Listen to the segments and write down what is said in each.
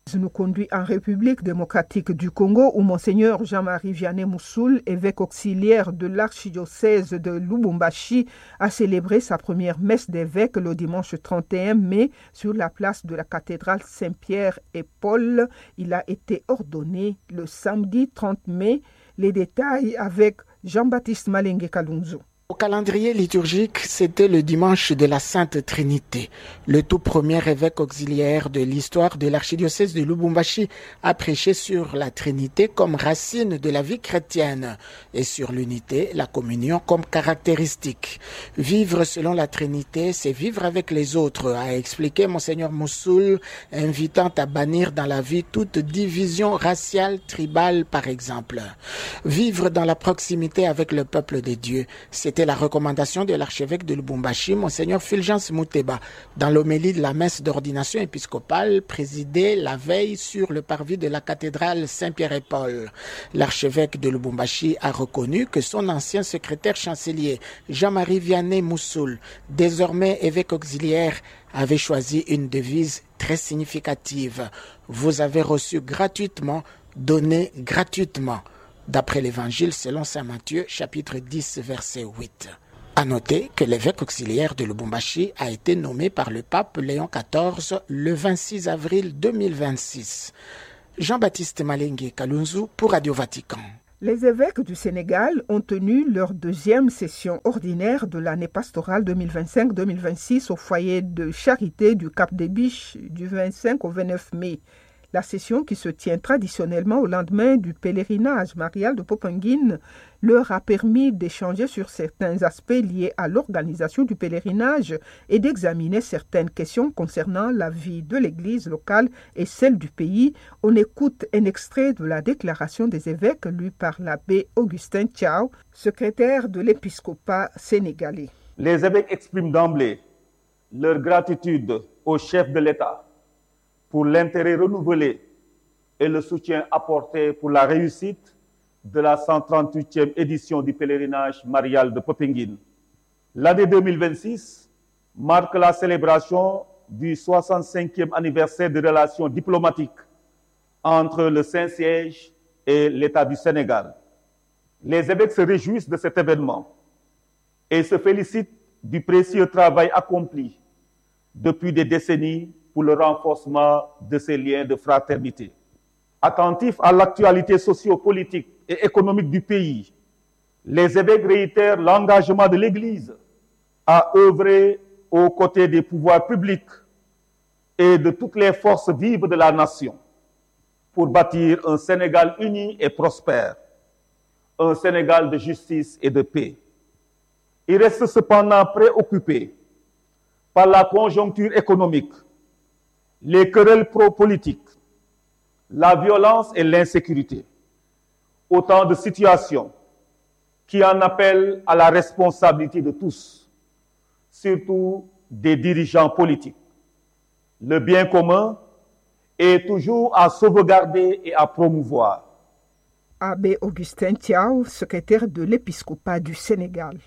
Nous conduit en République démocratique du Congo où Monseigneur Jean-Marie Vianney Moussoul, évêque auxiliaire de l'archidiocèse de Lubumbashi, a célébré sa première messe d'évêque le dimanche 31 mai sur la place de la cathédrale Saint-Pierre et Paul. Il a été ordonné le samedi 30 mai. Les détails avec Jean-Baptiste Malenge Kalunzo. Au calendrier liturgique, c'était le dimanche de la Sainte Trinité. Le tout premier évêque auxiliaire de l'histoire de l'archidiocèse de Lubumbashi a prêché sur la Trinité comme racine de la vie chrétienne et sur l'unité, la communion comme caractéristique. Vivre selon la Trinité, c'est vivre avec les autres, a expliqué Monseigneur Moussoul, invitant à bannir dans la vie toute division raciale, tribale par exemple. Vivre dans la proximité avec le peuple de Dieu, C'était la recommandation de l'archevêque de Lubumbashi, Monseigneur Fulgence Mouteba, dans l'homélie de la messe d'ordination épiscopale présidée la veille sur le parvis de la cathédrale Saint-Pierre et Paul. L'archevêque de Lubumbashi a reconnu que son ancien secrétaire chancelier, Jean-Marie Vianney Moussoul, désormais évêque auxiliaire, avait choisi une devise très significative. Vous avez reçu gratuitement, donné gratuitement. D'après l'évangile selon saint Matthieu, chapitre 10, verset 8. À noter que l'évêque auxiliaire de Lubumbashi a été nommé par le pape Léon XIV le 26 avril 2026. Jean-Baptiste Malenge Kalunzu pour Radio Vatican. Les évêques du Sénégal ont tenu leur deuxième session ordinaire de l'année pastorale 2025-2026 au foyer de charité du Cap des Biches du 25 au 29 mai. La session, qui se tient traditionnellement au lendemain du pèlerinage marial de Popenguine, leur a permis d'échanger sur certains aspects liés à l'organisation du pèlerinage et d'examiner certaines questions concernant la vie de l'Église locale et celle du pays. On écoute un extrait de la déclaration des évêques lue par l'abbé Augustin Thiaw, secrétaire de l'épiscopat sénégalais. Les évêques expriment d'emblée leur gratitude au chef de l'État pour l'intérêt renouvelé et le soutien apporté pour la réussite de la 138e édition du pèlerinage marial de Popenguine. L'année 2026 marque la célébration du 65e anniversaire de relations diplomatiques entre le Saint-Siège et l'État du Sénégal. Les évêques se réjouissent de cet événement et se félicitent du précieux travail accompli depuis des décennies pour le renforcement de ces liens de fraternité. Attentifs à l'actualité socio-politique et économique du pays, les évêques réitèrent l'engagement de l'Église à œuvrer aux côtés des pouvoirs publics et de toutes les forces vives de la nation pour bâtir un Sénégal uni et prospère, un Sénégal de justice et de paix. Ils restent cependant préoccupés par la conjoncture économique, les querelles pro-politiques, la violence et l'insécurité. Autant de situations qui en appellent à la responsabilité de tous, surtout des dirigeants politiques. Le bien commun est toujours à sauvegarder et à promouvoir. Abbé Augustin Thiaw, secrétaire de l'épiscopat du Sénégal.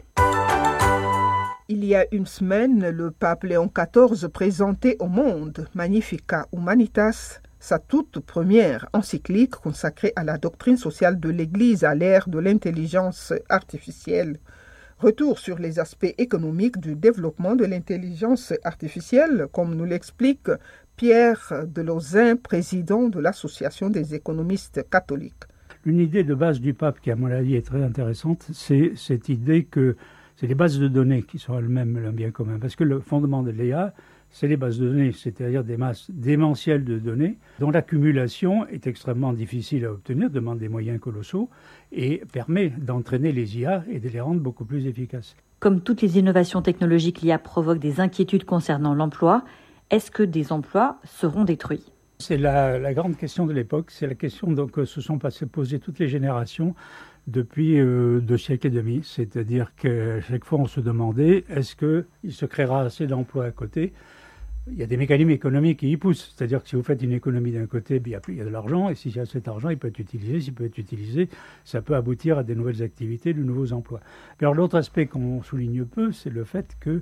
Il y a une semaine, le pape Léon XIV présentait au monde Magnificat Humanitas, sa toute première encyclique consacrée à la doctrine sociale de l'Église à l'ère de l'intelligence artificielle. Retour sur les aspects économiques du développement de l'intelligence artificielle, comme nous l'explique Pierre Delauzin, président de l'Association des économistes catholiques. Une idée de base du pape qui, à mon avis, est très intéressante, c'est cette idée que c'est les bases de données qui sont elles-mêmes un bien commun. Parce que le fondement de l'IA, c'est les bases de données, c'est-à-dire des masses démentielles de données dont l'accumulation est extrêmement difficile à obtenir, demande des moyens colossaux et permet d'entraîner les IA et de les rendre beaucoup plus efficaces. Comme toutes les innovations technologiques, l'IA provoque des inquiétudes concernant l'emploi. Est-ce que des emplois seront détruits ? C'est la grande question de l'époque, c'est la question que se sont posées toutes les générations depuis 2 siècles et demi. C'est-à-dire qu'à chaque fois on se demandait, est-ce qu'il se créera assez d'emplois à côté ? Il y a des mécanismes économiques qui y poussent. C'est-à-dire que si vous faites une économie d'un côté, il y a de l'argent, et s'il y a cet argent, il peut être utilisé. S'il peut être utilisé, ça peut aboutir à des nouvelles activités, de nouveaux emplois. Alors l'autre aspect qu'on souligne peu, c'est le fait que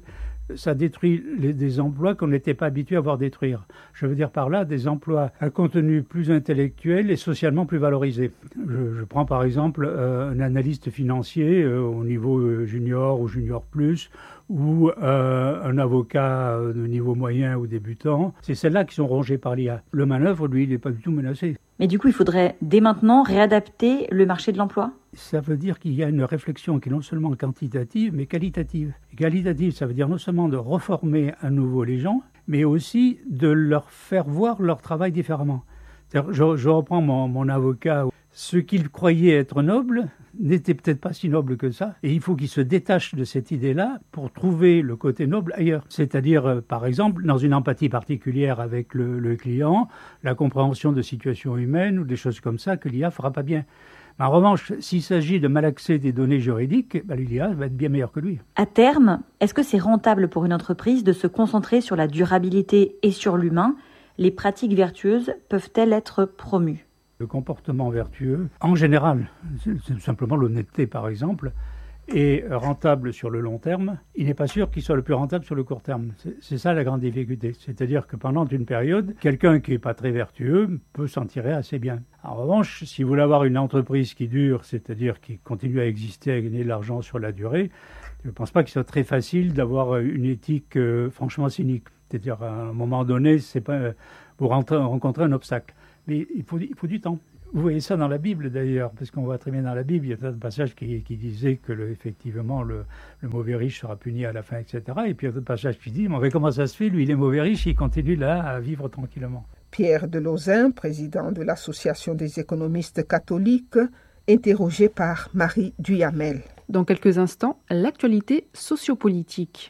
ça détruit des emplois qu'on n'était pas habitué à voir détruire. Je veux dire par là des emplois à contenu plus intellectuel et socialement plus valorisé. Je prends par exemple un analyste financier au niveau junior ou junior plus, ou un avocat de niveau moyen ou débutant. C'est celles-là qui sont rongées par l'IA. Le manœuvre, lui, il n'est pas du tout menacé. Mais du coup, il faudrait dès maintenant réadapter le marché de l'emploi ? Ça veut dire qu'il y a une réflexion qui est non seulement quantitative, mais qualitative. Qualitative, ça veut dire non seulement de reformer à nouveau les gens, mais aussi de leur faire voir leur travail différemment. Je reprends mon avocat. Ce qu'il croyait être noble n'était peut-être pas si noble que ça. Et il faut qu'il se détache de cette idée-là pour trouver le côté noble ailleurs. C'est-à-dire, par exemple, dans une empathie particulière avec le client, la compréhension de situations humaines ou des choses comme ça que l'IA fera pas bien. Mais en revanche, s'il s'agit de malaxer des données juridiques, l'IA va être bien meilleure que lui. À terme, est-ce que c'est rentable pour une entreprise de se concentrer sur la durabilité et sur l'humain ? Les pratiques vertueuses peuvent-elles être promues ? Le comportement vertueux, en général, c'est simplement l'honnêteté par exemple, est rentable sur le long terme. Il n'est pas sûr qu'il soit le plus rentable sur le court terme. C'est ça la grande difficulté. C'est-à-dire que pendant une période, quelqu'un qui n'est pas très vertueux peut s'en tirer assez bien. En revanche, si vous voulez avoir une entreprise qui dure, c'est-à-dire qui continue à exister, à gagner de l'argent sur la durée, je ne pense pas qu'il soit très facile d'avoir une éthique franchement cynique. C'est-à-dire à un moment donné, c'est pas vous rencontrez un obstacle. Mais il faut du temps. Vous voyez ça dans la Bible d'ailleurs, parce qu'on voit très bien dans la Bible, il y a un passage qui disait que effectivement le mauvais riche sera puni à la fin, etc. Et puis il y a d'autres passages qui disent, mais comment ça se fait, lui il est mauvais riche, il continue là à vivre tranquillement. Pierre Delauzin, président de l'Association des économistes catholiques, interrogé par Marie Duyamel. Dans quelques instants, l'actualité sociopolitique.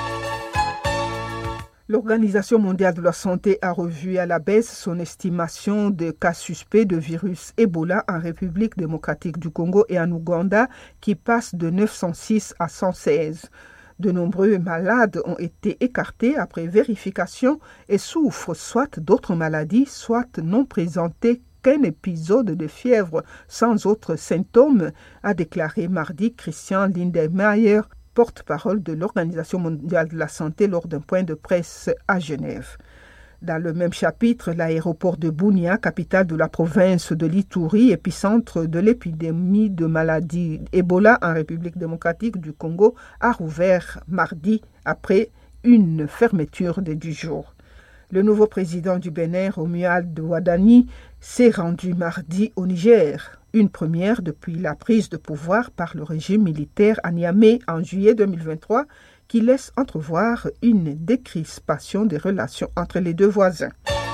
L'Organisation mondiale de la santé a revu à la baisse son estimation de cas suspects de virus Ebola en République démocratique du Congo et en Ouganda, qui passe de 906 à 116. De nombreux malades ont été écartés après vérification et souffrent soit d'autres maladies, soit non présentées qu'un épisode de fièvre sans autres symptômes, a déclaré mardi Christian Lindemeyer, porte-parole de l'Organisation mondiale de la santé lors d'un point de presse à Genève. Dans le même chapitre, l'aéroport de Bunia, capitale de la province de l'Ituri, épicentre de l'épidémie de maladie Ebola en République démocratique du Congo, a rouvert mardi après une fermeture de 10 jours. Le nouveau président du Bénin, Romuald Wadani, s'est rendu mardi au Niger, une première depuis la prise de pouvoir par le régime militaire à Niamey en juillet 2023, qui laisse entrevoir une décrispation des relations entre les deux voisins.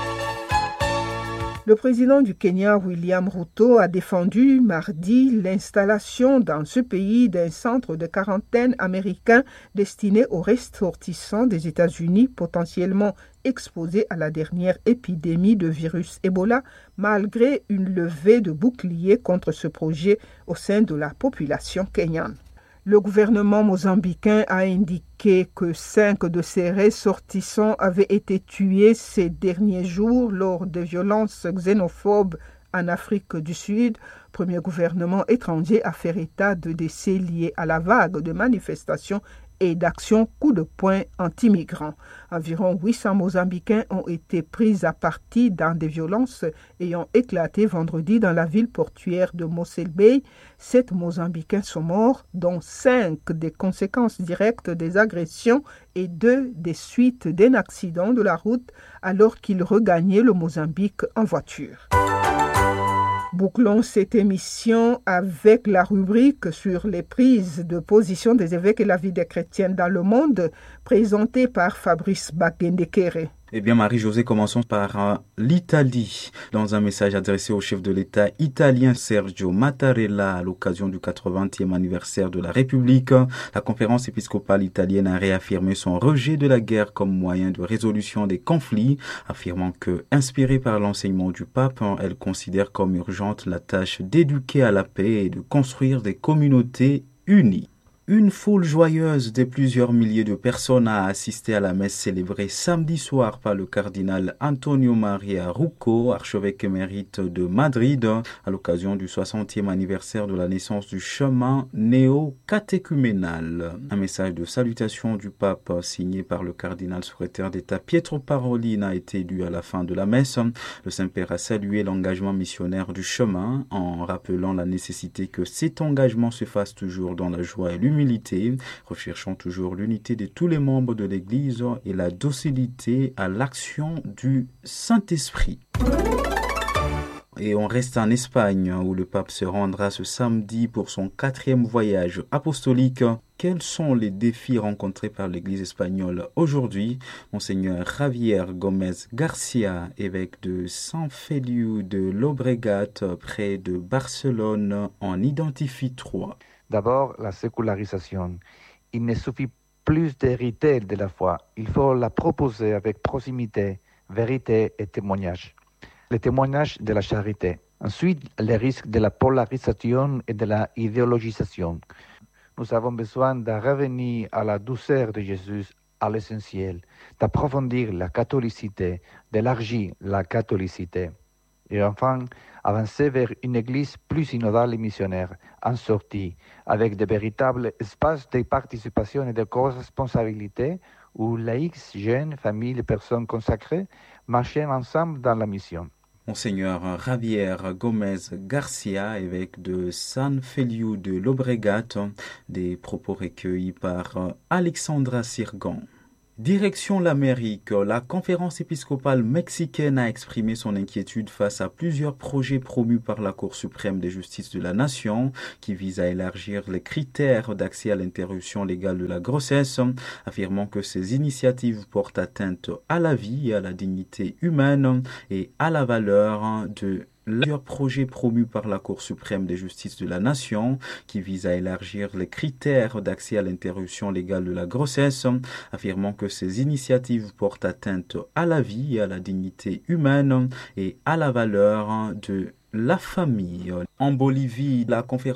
Le président du Kenya, William Ruto, a défendu mardi l'installation dans ce pays d'un centre de quarantaine américain destiné aux ressortissants des États-Unis potentiellement exposés à la dernière épidémie de virus Ebola, malgré une levée de boucliers contre ce projet au sein de la population kenyane. Le gouvernement mozambicain a indiqué que 5 de ses ressortissants avaient été tués ces derniers jours lors de violences xénophobes en Afrique du Sud, premier gouvernement étranger à faire état de décès liés à la vague de manifestations et d'actions coup de poing anti-migrants. Environ 800 Mozambicains ont été pris à partie dans des violences ayant éclaté vendredi dans la ville portuaire de Mossel Bay. 7 Mozambicains sont morts, dont 5 des conséquences directes des agressions et 2 des suites d'un accident de la route alors qu'ils regagnaient le Mozambique en voiture. Bouclons cette émission avec la rubrique sur les prises de position des évêques et la vie des chrétiens dans le monde, présentée par Fabrice Bagendekere. Eh bien, Marie-Josée, commençons par l'Italie. Dans un message adressé au chef de l'État italien Sergio Mattarella à l'occasion du 80e anniversaire de la République, la conférence épiscopale italienne a réaffirmé son rejet de la guerre comme moyen de résolution des conflits, affirmant que, inspirée par l'enseignement du pape, elle considère comme urgente la tâche d'éduquer à la paix et de construire des communautés unies. Une foule joyeuse de plusieurs milliers de personnes a assisté à la messe célébrée samedi soir par le cardinal Antonio Maria Rouco, archevêque émérite de Madrid, à l'occasion du 60e anniversaire de la naissance du chemin néo-catéchuménal. Un message de salutation du pape signé par le cardinal secrétaire d'État Pietro Parolin a été lu à la fin de la messe. Le Saint-Père a salué l'engagement missionnaire du chemin en rappelant la nécessité que cet engagement se fasse toujours dans la joie et l'humilité, recherchant toujours l'unité de tous les membres de l'Église et la docilité à l'action du Saint-Esprit. Et on reste en Espagne où le pape se rendra ce samedi pour son 4e voyage apostolique. Quels sont les défis rencontrés par l'Église espagnole aujourd'hui? Monseigneur Javier Gómez Garcia, évêque de San Feliu de Llobregat, près de Barcelone, en identifie 3. D'abord, la sécularisation. Il ne suffit plus d'hériter de la foi. Il faut la proposer avec proximité, vérité et témoignage. Le témoignage de la charité. Ensuite, les risques de la polarisation et de la idéologisation. Nous avons besoin de revenir à la douceur de Jésus, à l'essentiel, d'approfondir la catholicité, d'élargir la catholicité. Et enfin, avancer vers une église plus synodale et missionnaire, en sortie, avec de véritables espaces de participation et de co-responsabilité où laïcs, jeunes, familles et personnes consacrées marchent ensemble dans la mission. Monseigneur Javier Gómez Garcia, évêque de San Feliu de Llobregat, des propos recueillis par Alexandra Sirgan. Direction l'Amérique, la conférence épiscopale mexicaine a exprimé son inquiétude face à plusieurs projets promus par la Cour suprême de justice de la nation qui visent à élargir les critères d'accès à l'interruption légale de la grossesse, affirmant que ces initiatives portent atteinte à la vie et à la dignité humaine et à la valeur de plusieurs projets promus par la Cour suprême de justice de la nation qui visent à élargir les critères d'accès à l'interruption légale de la grossesse, affirmant que ces initiatives portent atteinte à la vie et à la dignité humaine et à la valeur de la famille. En Bolivie, la conférence